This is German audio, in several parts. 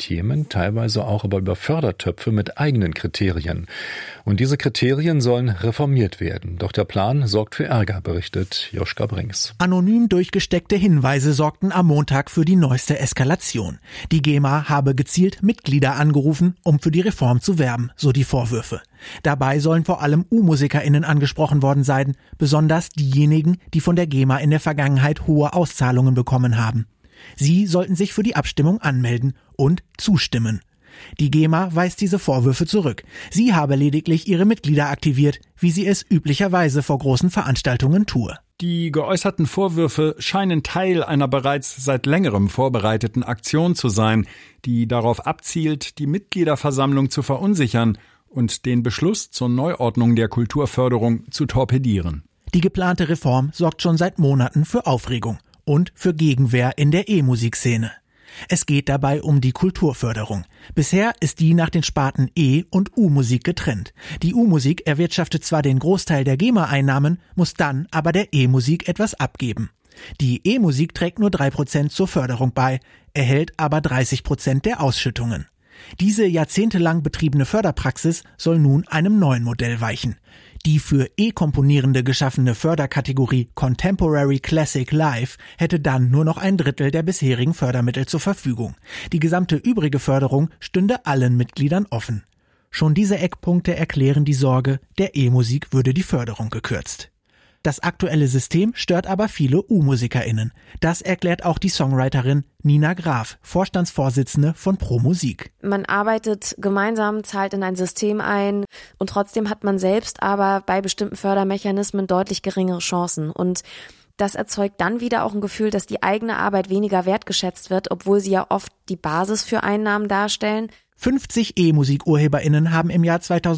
Tantiemen, teilweise auch aber über Fördertöpfe mit eigenen Kriterien. Und diese Kriterien sollen reformiert werden. Doch der Plan sorgt für Ärger, berichtet Joschka Brinks. Anonym durchgesteckte Hinweise sorgten am Montag für die neueste Eskalation. Die GEMA habe gezielt Mitglieder angerufen, um für die Reform zu werben, so die Vorwürfe. Dabei sollen vor allem U-MusikerInnen angesprochen worden sein, besonders diejenigen, die von der GEMA in der Vergangenheit hohe Auszahlungen bekommen haben. Sie sollten sich für die Abstimmung anmelden und zustimmen. Die GEMA weist diese Vorwürfe zurück. Sie habe lediglich ihre Mitglieder aktiviert, wie sie es üblicherweise vor großen Veranstaltungen tue. Die geäußerten Vorwürfe scheinen Teil einer bereits seit längerem vorbereiteten Aktion zu sein, die darauf abzielt, die Mitgliederversammlung zu verunsichern und den Beschluss zur Neuordnung der Kulturförderung zu torpedieren. Die geplante Reform sorgt schon seit Monaten für Aufregung und für Gegenwehr in der E-Musikszene. Es geht dabei um die Kulturförderung. Bisher ist die nach den Sparten E- und U-Musik getrennt. Die U-Musik erwirtschaftet zwar den Großteil der GEMA-Einnahmen, muss dann aber der E-Musik etwas abgeben. Die E-Musik trägt nur 3% zur Förderung bei, erhält aber 30% der Ausschüttungen. Diese jahrzehntelang betriebene Förderpraxis soll nun einem neuen Modell weichen. Die für E-Komponierende geschaffene Förderkategorie Contemporary Classic Live hätte dann nur noch 1/3 der bisherigen Fördermittel zur Verfügung. Die gesamte übrige Förderung stünde allen Mitgliedern offen. Schon diese Eckpunkte erklären die Sorge, der E-Musik würde die Förderung gekürzt. Das aktuelle System stört aber viele U-MusikerInnen. Das erklärt auch die Songwriterin Nina Graf, Vorstandsvorsitzende von Pro Musik. Man arbeitet gemeinsam, zahlt in ein System ein und trotzdem hat man selbst aber bei bestimmten Fördermechanismen deutlich geringere Chancen. Und das erzeugt dann wieder auch ein Gefühl, dass die eigene Arbeit weniger wertgeschätzt wird, obwohl sie ja oft die Basis für Einnahmen darstellen. 50 E-Musik-UrheberInnen haben im Jahr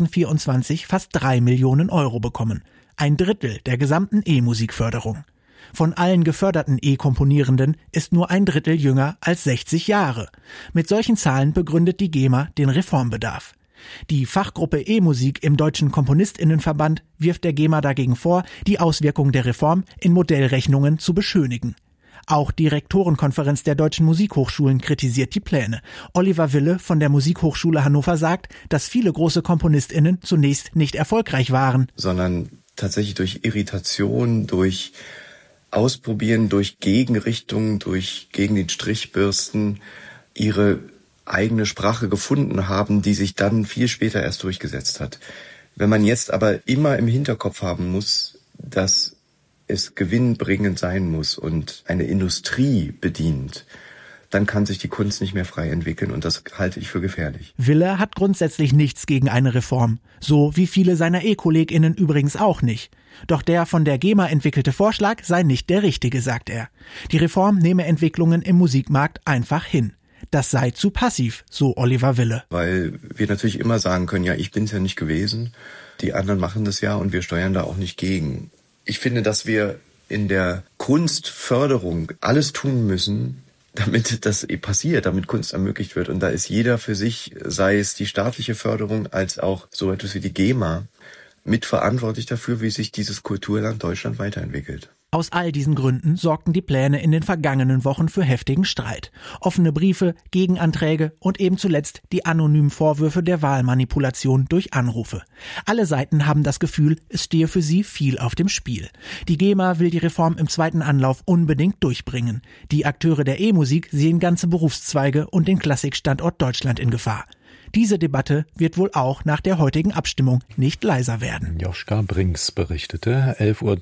2024 fast 3 Millionen Euro bekommen. 1/3 der gesamten E-Musikförderung. Von allen geförderten E-Komponierenden ist nur 1/3 jünger als 60 Jahre. Mit solchen Zahlen begründet die GEMA den Reformbedarf. Die Fachgruppe E-Musik im Deutschen KomponistInnenverband wirft der GEMA dagegen vor, die Auswirkungen der Reform in Modellrechnungen zu beschönigen. Auch die Rektorenkonferenz der Deutschen Musikhochschulen kritisiert die Pläne. Oliver Wille von der Musikhochschule Hannover sagt, dass viele große KomponistInnen zunächst nicht erfolgreich waren, sondern tatsächlich durch Irritation, durch Ausprobieren, durch Gegenrichtungen, durch gegen den Strichbürsten ihre eigene Sprache gefunden haben, die sich dann viel später erst durchgesetzt hat. Wenn man jetzt aber immer im Hinterkopf haben muss, dass es gewinnbringend sein muss und eine Industrie bedient, dann kann sich die Kunst nicht mehr frei entwickeln und das halte ich für gefährlich. Wille hat grundsätzlich nichts gegen eine Reform, so wie viele seiner E-KollegInnen übrigens auch nicht. Doch der von der GEMA entwickelte Vorschlag sei nicht der richtige, sagt er. Die Reform nehme Entwicklungen im Musikmarkt einfach hin. Das sei zu passiv, so Oliver Wille. Weil wir natürlich immer sagen können, ja, ich bin's ja nicht gewesen, die anderen machen das ja und wir steuern da auch nicht gegen. Ich finde, dass wir in der Kunstförderung alles tun müssen, damit das passiert, damit Kunst ermöglicht wird. Und da ist jeder für sich, sei es die staatliche Förderung als auch so etwas wie die GEMA, mitverantwortlich dafür, wie sich dieses Kulturland Deutschland weiterentwickelt. Aus all diesen Gründen sorgten die Pläne in den vergangenen Wochen für heftigen Streit. Offene Briefe, Gegenanträge und eben zuletzt die anonymen Vorwürfe der Wahlmanipulation durch Anrufe. Alle Seiten haben das Gefühl, es stehe für sie viel auf dem Spiel. Die GEMA will die Reform im zweiten Anlauf unbedingt durchbringen. Die Akteure der E-Musik sehen ganze Berufszweige und den Klassikstandort Deutschland in Gefahr. Diese Debatte wird wohl auch nach der heutigen Abstimmung nicht leiser werden. Joschka Brinks berichtete,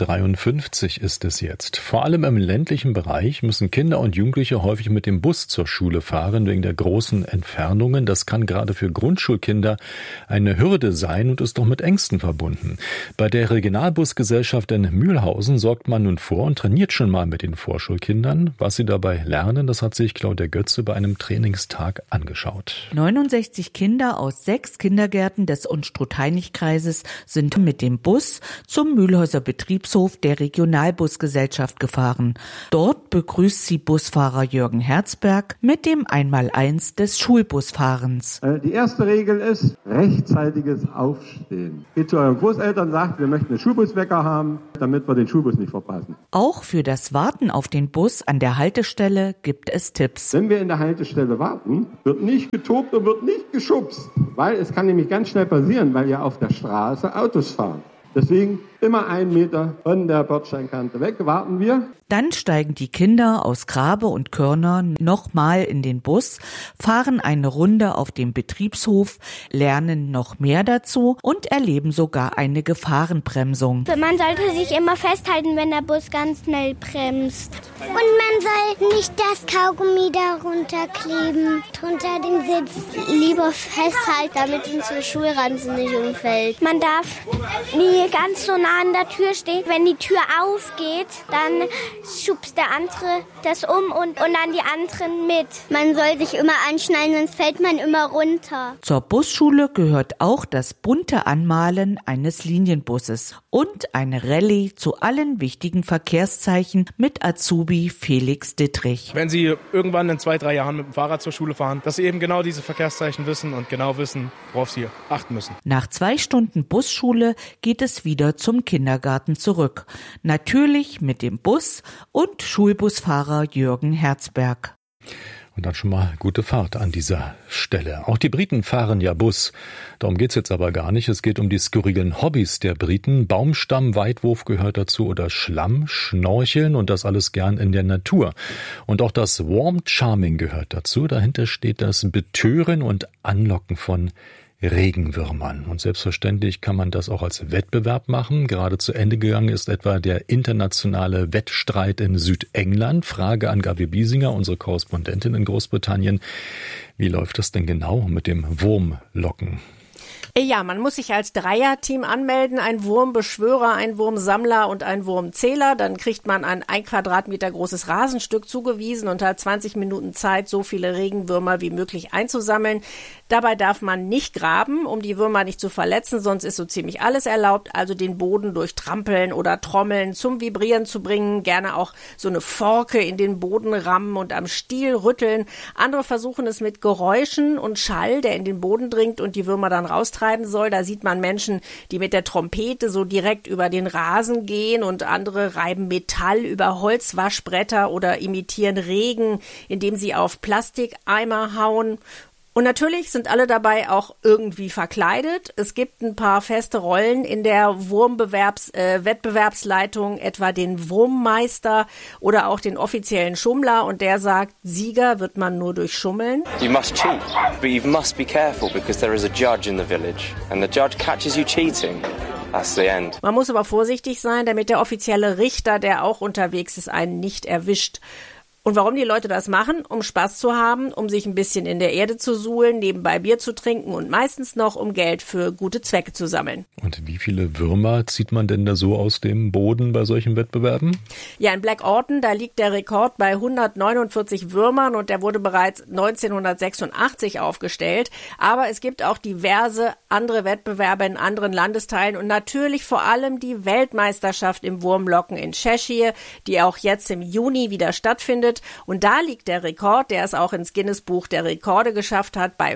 11:53 Uhr ist es jetzt. Vor allem im ländlichen Bereich müssen Kinder und Jugendliche häufig mit dem Bus zur Schule fahren, wegen der großen Entfernungen. Das kann gerade für Grundschulkinder eine Hürde sein und ist doch mit Ängsten verbunden. Bei der Regionalbusgesellschaft in Mühlhausen sorgt man nun vor und trainiert schon mal mit den Vorschulkindern. Was sie dabei lernen, das hat sich Claudia Götze bei einem Trainingstag angeschaut. 69 Kinder aus 6 Kindergärten des Unstrut-Hainich-Kreises sind mit dem Bus zum Mühlhäuser Betriebshof der Regionalbusgesellschaft gefahren. Dort begrüßt sie Busfahrer Jürgen Herzberg mit dem Einmaleins des Schulbusfahrens. Die erste Regel ist rechtzeitiges Aufstehen. Geht zu euren Großeltern, sagt, wir möchten einen Schulbuswecker haben, damit wir den Schulbus nicht verpassen. Auch für das Warten auf den Bus an der Haltestelle gibt es Tipps. Wenn wir in der Haltestelle warten, wird nicht getobt und wird nicht geschubst, weil es kann nämlich ganz schnell passieren, weil ja auf der Straße Autos fahren. Deswegen immer 1 Meter von der Bordsteinkante weg, warten wir. Dann steigen die Kinder aus Grabe und Körner nochmal in den Bus, fahren eine Runde auf dem Betriebshof, lernen noch mehr dazu und erleben sogar eine Gefahrenbremsung. Man sollte sich immer festhalten, wenn der Bus ganz schnell bremst. Und man soll nicht das Kaugummi darunter kleben, drunter den Sitz. Lieber festhalten, damit unsere Schulranzen nicht umfällt. Man darf nie ganz so nah an der Tür stehen. Wenn die Tür aufgeht, dann schubst der andere das um und dann die anderen mit. Man soll sich immer anschnallen, sonst fällt man immer runter. Zur Busschule gehört auch das bunte Anmalen eines Linienbusses und eine Rallye zu allen wichtigen Verkehrszeichen mit Azubi Felix Dittrich. Wenn Sie irgendwann in 2-3 Jahren mit dem Fahrrad zur Schule fahren, dass Sie eben genau diese Verkehrszeichen wissen und genau wissen, worauf Sie achten müssen. Nach 2 Stunden Busschule geht es wieder zum Kindergarten zurück. Natürlich mit dem Bus und Schulbusfahrer Jürgen Herzberg. Und dann schon mal gute Fahrt an dieser Stelle. Auch die Briten fahren ja Bus. Darum geht's jetzt aber gar nicht. Es geht um die skurrilen Hobbys der Briten. Baumstamm, Weitwurf gehört dazu oder Schlamm, Schnorcheln und das alles gern in der Natur. Und auch das Warm Charming gehört dazu. Dahinter steht das Betören und Anlocken von Regenwürmern. Und selbstverständlich kann man das auch als Wettbewerb machen. Gerade zu Ende gegangen ist etwa der internationale Wettstreit in Südengland. Frage an Gabi Biesinger, unsere Korrespondentin in Großbritannien. Wie läuft das denn genau mit dem Wurmlocken? Ja, man muss sich als Dreierteam anmelden, ein Wurmbeschwörer, ein Wurmsammler und ein Wurmzähler. Dann kriegt man ein 1 Quadratmeter großes Rasenstück zugewiesen und hat 20 Minuten Zeit, so viele Regenwürmer wie möglich einzusammeln. Dabei darf man nicht graben, um die Würmer nicht zu verletzen, sonst ist so ziemlich alles erlaubt. Also den Boden durch Trampeln oder Trommeln zum Vibrieren zu bringen, gerne auch so eine Forke in den Boden rammen und am Stiel rütteln. Andere versuchen es mit Geräuschen und Schall, der in den Boden dringt und die Würmer dann raustreiben soll. Da sieht man Menschen, die mit der Trompete so direkt über den Rasen gehen und andere reiben Metall über Holzwaschbretter oder imitieren Regen, indem sie auf Plastikeimer hauen. Und natürlich sind alle dabei auch irgendwie verkleidet. Es gibt ein paar feste Rollen in der Wettbewerbsleitung, etwa den Wurmmeister oder auch den offiziellen Schummler. Und der sagt, Sieger wird man nur durch Schummeln. You must cheat, but you must be careful because there is a judge in the village and the judge catches you cheating. That's the end. Man muss aber vorsichtig sein, damit der offizielle Richter, der auch unterwegs ist, einen nicht erwischt. Und warum die Leute das machen? Um Spaß zu haben, um sich ein bisschen in der Erde zu suhlen, nebenbei Bier zu trinken und meistens noch, um Geld für gute Zwecke zu sammeln. Und wie viele Würmer zieht man denn da so aus dem Boden bei solchen Wettbewerben? Ja, in Black Orton, da liegt der Rekord bei 149 Würmern und der wurde bereits 1986 aufgestellt. Aber es gibt auch diverse andere Wettbewerbe in anderen Landesteilen und natürlich vor allem die Weltmeisterschaft im Wurmlocken in Cheshire, die auch jetzt im Juni wieder stattfindet. Und da liegt der Rekord, der es auch ins Guinness-Buch der Rekorde geschafft hat, bei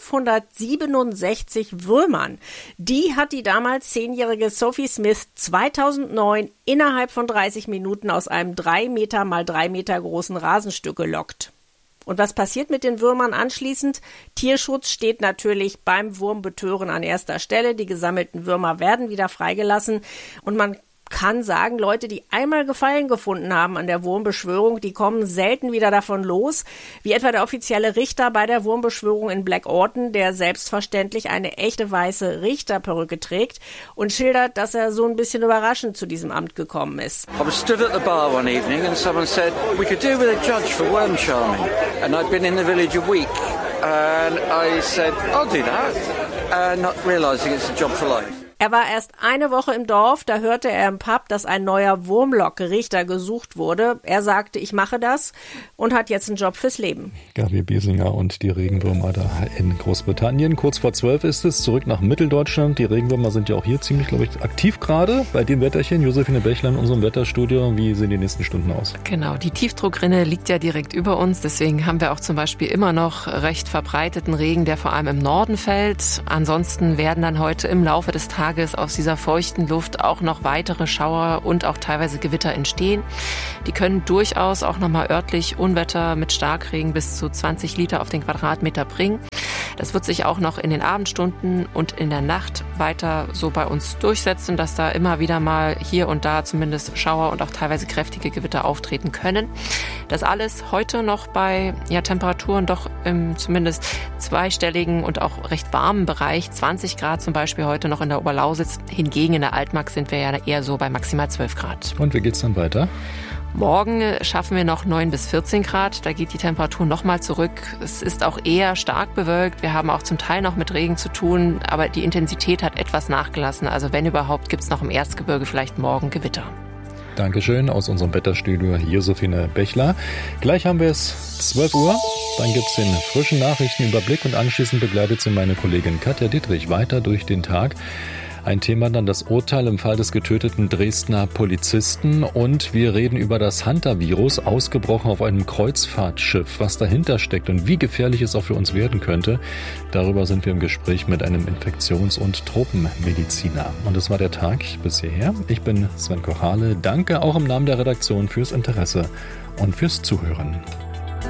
567 Würmern. Die hat die damals 10-jährige Sophie Smith 2009 innerhalb von 30 Minuten aus einem 3 Meter mal 3 Meter großen Rasenstück gelockt. Und was passiert mit den Würmern anschließend? Tierschutz steht natürlich beim Wurmbetören an erster Stelle. Die gesammelten Würmer werden wieder freigelassen und man kann sagen, Leute, die einmal Gefallen gefunden haben an der Wurmbeschwörung, die kommen selten wieder davon los, wie etwa der offizielle Richter bei der Wurmbeschwörung in Black Orton, der selbstverständlich eine echte weiße Richterperücke trägt und schildert, dass er so ein bisschen überraschend zu diesem Amt gekommen ist. I was stood at the bar one evening and someone said, we could do with a judge for worm charming. And I'd been in the village a week and I said, I'll do that, not realising it's a job for life. Er war erst eine Woche im Dorf, da hörte er im Pub, dass ein neuer Wurmlockrichter gesucht wurde. Er sagte, ich mache das und hat jetzt einen Job fürs Leben. Gabi Biesinger und die Regenwürmer da in Großbritannien. Kurz vor 12 ist es, zurück nach Mitteldeutschland. Die Regenwürmer sind ja auch hier ziemlich, glaube ich, aktiv gerade bei dem Wetterchen. Josephine Bechler in unserem Wetterstudio. Wie sehen die nächsten Stunden aus? Genau, die Tiefdruckrinne liegt ja direkt über uns. Deswegen haben wir auch zum Beispiel immer noch recht verbreiteten Regen, der vor allem im Norden fällt. Ansonsten werden dann heute im Laufe des Tages aus dieser feuchten Luft auch noch weitere Schauer und auch teilweise Gewitter entstehen. Die können durchaus auch nochmal örtlich Unwetter mit Starkregen bis zu 20 Liter auf den Quadratmeter bringen. Das wird sich auch noch in den Abendstunden und in der Nacht weiter so bei uns durchsetzen, dass da immer wieder mal hier und da zumindest Schauer und auch teilweise kräftige Gewitter auftreten können. Das alles heute noch bei Temperaturen doch im zumindest zweistelligen und auch recht warmen Bereich. 20 Grad zum Beispiel heute noch in der Oberlausitz. Hingegen in der Altmark sind wir ja eher so bei maximal 12 Grad. Und wie geht's dann weiter? Morgen schaffen wir noch 9 bis 14 Grad. Da geht die Temperatur nochmal zurück. Es ist auch eher stark bewölkt. Wir haben auch zum Teil noch mit Regen zu tun, aber die Intensität hat etwas nachgelassen. Also wenn überhaupt, gibt es noch im Erzgebirge vielleicht morgen Gewitter. Dankeschön aus unserem Wetterstudio Josephine Bechler. Gleich haben wir es 12 Uhr. Dann gibt es den frischen Nachrichtenüberblick und anschließend begleitet sie meine Kollegin Katja Dittrich weiter durch den Tag. Ein Thema dann das Urteil im Fall des getöteten Dresdner Polizisten und wir reden über das Hantavirus, ausgebrochen auf einem Kreuzfahrtschiff, was dahinter steckt und wie gefährlich es auch für uns werden könnte. Darüber sind wir im Gespräch mit einem Infektions- und Tropenmediziner. Und das war der Tag bis hierher. Ich bin Sven Kochale. Danke auch im Namen der Redaktion fürs Interesse und fürs Zuhören.